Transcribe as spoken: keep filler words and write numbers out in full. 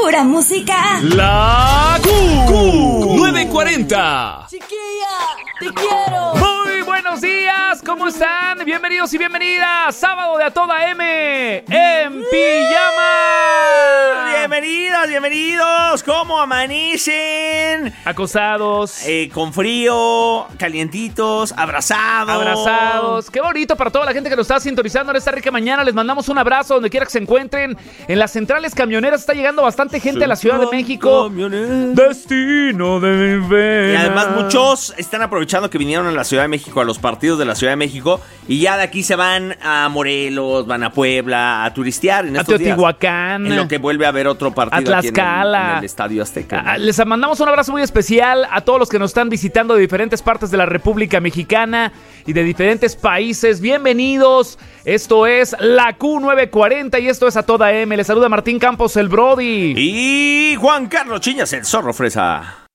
Pura música. La Q nueve cuarenta. Chiquilla, te quiero. Muy buenos días, ¿cómo están? Bienvenidos y bienvenidas. Sábado de A Toda M en pijama. Bienvenidos, bienvenidos. ¿Cómo amanecen? Acosados. Eh, con frío, calientitos, abrazados. Abrazados. Qué bonito para toda la gente que nos está sintonizando en esta rica mañana. Les mandamos un abrazo donde quiera que se encuentren. En las centrales camioneras está llegando bastante gente a la Ciudad de México. Camioneros. Destino de mi pena. Y además muchos están aprovechando que vinieron a la Ciudad de México, a los partidos de la Ciudad de México, y ya de aquí se van a Morelos, van a Puebla, a turistear en A estos días. Teotihuacán. En lo que vuelve a haber otro partido A Tlaxcala. aquí en el, en el Estadio Azteca, ¿no? Ah, Les mandamos un abrazo muy especial a todos los que nos están visitando de diferentes partes de la República Mexicana y de diferentes países. Bienvenidos. Esto es la Q nueve cuarenta y esto es A Toda M. Les saluda Martín Campos, el Brody. Y Juan Carlos Chiñas, el Zorro Fresa.